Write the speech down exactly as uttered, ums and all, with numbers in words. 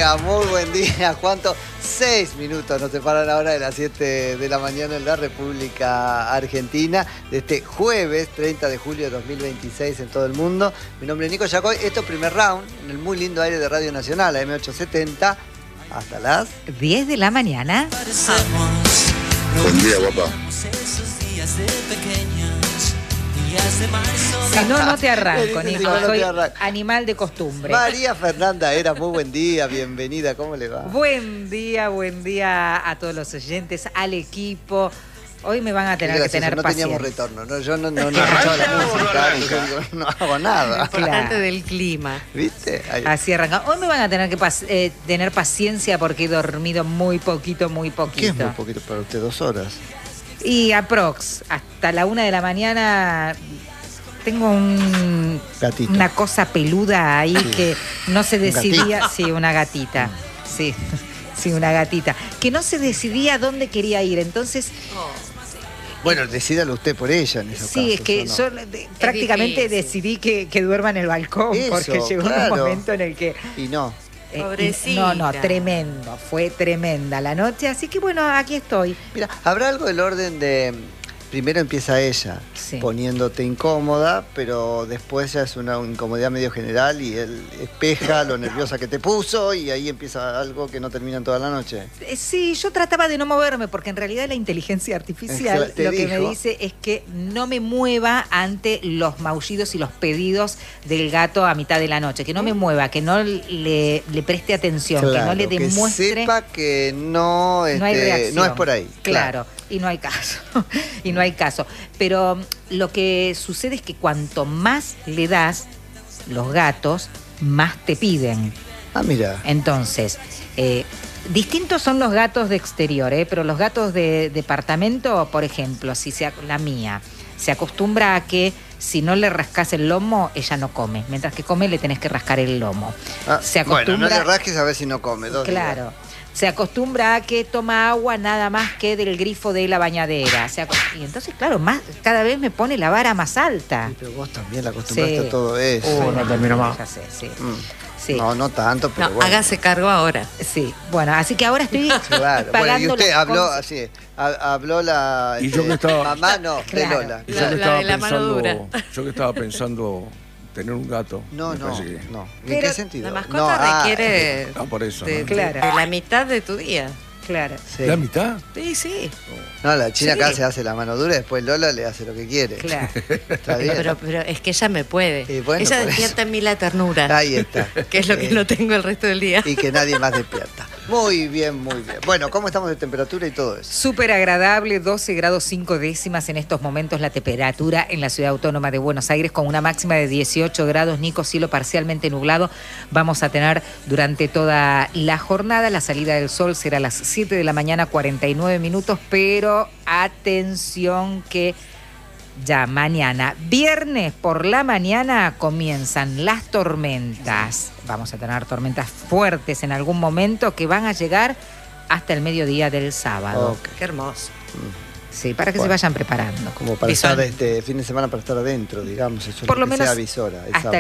día, muy buen día. ¿Cuánto? Seis minutos nos separan ahora de las siete de la mañana en la República Argentina, de este jueves treinta de julio de dos mil veintiséis en todo el mundo. Mi nombre es Nico Yacoy. Esto es Primer Round, en el muy lindo aire de Radio Nacional, a M ochocientos setenta, hasta las diez de la mañana. Buen día, guapa. Si no, no te arranco, Si Nico. no, no Soy te arranco. animal de costumbre. María Fernanda Era, muy buen día, bienvenida, ¿cómo le va? Buen día, buen día a todos los oyentes, al equipo. Hoy me van a tener Gracias, que tener no paciencia. teníamos retorno, ¿no? Yo no, no, no escuchaba la música, yo no hago nada. Importante Claro. del clima. ¿Viste? Ahí. Así arranca. Hoy me van a tener que pas- eh, tener paciencia porque he dormido muy poquito, muy ¿Qué poquito. es muy poquito para usted? ¿Dos horas? Y aprox, hasta la una de la mañana tengo un, Gatito. una cosa peluda ahí Sí. que no se ¿Un decidía. gatito? Sí, una gatita. Sí, sí, una gatita. Que no se decidía dónde quería ir. Entonces, Bueno, decídalo usted por ella en esos sí, es casos, que ¿o no? yo de- prácticamente difícil. decidí que, que duerma en el balcón. Eso, porque llegó claro. un momento en el que. Y no. eh, Pobrecita. No, no, tremendo. Fue tremenda la noche. Así que bueno, aquí estoy. Mira, habrá algo del orden de... Primero empieza ella, Sí. poniéndote incómoda, pero después ya es una incomodidad medio general y él espeja lo nerviosa que te puso y ahí empieza algo que no termina en toda la noche. Eh, Sí, yo trataba de no moverme porque en realidad la inteligencia artificial Exa- te lo que me dijo. dice es que no me mueva ante los maullidos y los pedidos del gato a mitad de la noche, que no me mueva, que no le, le preste atención, que no le Claro, demuestre. que sepa que no, No hay este, reacción. no es por ahí. Claro, y no hay caso. y no hay caso. Pero mm, lo que sucede es que cuanto más le das, los gatos más te piden. Ah, mira. Entonces, eh, distintos son los gatos de exterior, ¿eh? Pero los gatos de departamento, por ejemplo, si se, ac- la mía, se acostumbra a que si no le rascas el lomo, ella no come. Mientras que come, le tenés que rascar el lomo. Ah, se bueno, no acostumbra- le rasques a ver si no come. Dos Claro. días. Se acostumbra a que toma agua nada más que del grifo de la bañadera. Se acos- y entonces, claro, más, cada vez me pone la vara más alta. Sí, pero vos también la acostumbraste Sí. a todo eso. Uh, no termino más. Ya sé, sí. Mm. Sí. No, no tanto, pero No, bueno. hágase cargo ahora. Sí, bueno, así que ahora estoy Claro. Bueno, y pagando usted las habló cons- así, ha- habló la Y yo que estaba- mamá no, Claro. de Lola. Y La- yo que la estaba de la mano pensando, dura. yo que estaba pensando tener un gato. No, me no, parece que- no. ¿En Pero qué sentido? La No, mascota ah, requiere Ah, por eso. de, ¿no? Claro. de la mitad de tu día. Claro. sí. ¿La mitad? Sí, sí. No, la china Sí. acá se hace la mano dura y después Lola le hace lo que quiere. Claro. Está bien. Pero, pero es que ella me puede. Y bueno, ella por despierta en mí la ternura. Ahí está. Que es lo que Eh, no tengo el resto del día. Y que nadie más despierta. Muy bien, muy bien. Bueno, ¿cómo estamos de temperatura y todo eso? Súper agradable, doce grados cinco décimas en estos momentos la temperatura en la ciudad autónoma de Buenos Aires con una máxima de dieciocho grados. Nico, cielo parcialmente nublado. Vamos a tener durante toda la jornada. La salida del sol será a las siete de la mañana, cuarenta y nueve minutos, pero atención que ya mañana, viernes por la mañana, comienzan las tormentas. Vamos a tener tormentas fuertes en algún momento que van a llegar hasta el mediodía del sábado. Ok. Qué hermoso. Sí, para que Bueno. se vayan preparando. Como para Visual. estar este fin de semana para estar adentro, digamos. Eso es Por lo que menos sea avisora. esa hasta hora.